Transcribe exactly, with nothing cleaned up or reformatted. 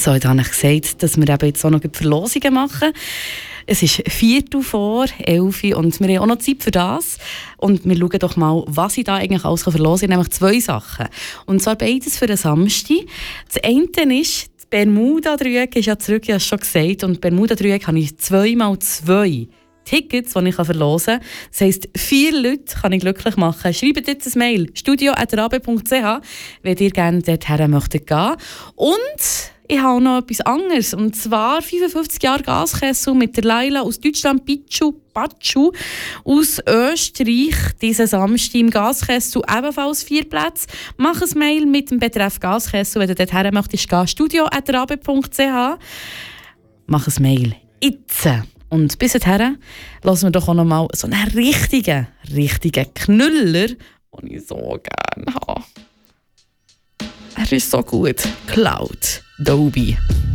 So, ich habe gesagt, dass wir eben jetzt auch noch Verlosungen machen. Es ist Viertel vor elf und wir haben auch noch Zeit für das. Und wir schauen doch mal, was ich da eigentlich alles verlosen kann. Nämlich zwei Sachen. Und zwar beides für den Samstag. Das eine ist, das Bermuda-Dreieck ist ja zurück, ich habe es schon gesagt. Und Bermuda-Dreieck habe ich zwei mal zwei Tickets, die ich verlosen kann. Das heisst, vier Leute kann ich glücklich machen. Schreibt jetzt ein Mail, studio at r a b punkt c h, wenn ihr gerne dorthin möchtet gehen. Und ich habe noch etwas anderes. Und zwar fünfundfünfzig Jahre Gaskessel mit der Laila aus Deutschland, Pichu Pachu aus Österreich. Diesen Samstag im Gaskessel ebenfalls vier Plätze. Mach ein Mail mit dem Betreff Gaskessel, wenn du dorthin möchtest gehen. studio at r a b punkt c h. Mach ein Mail. Jetzt. Und bis dahin lassen wir doch auch noch mal so einen richtigen, richtigen Knüller, den ich so gerne habe. Er ist so gut. Cloud Doby.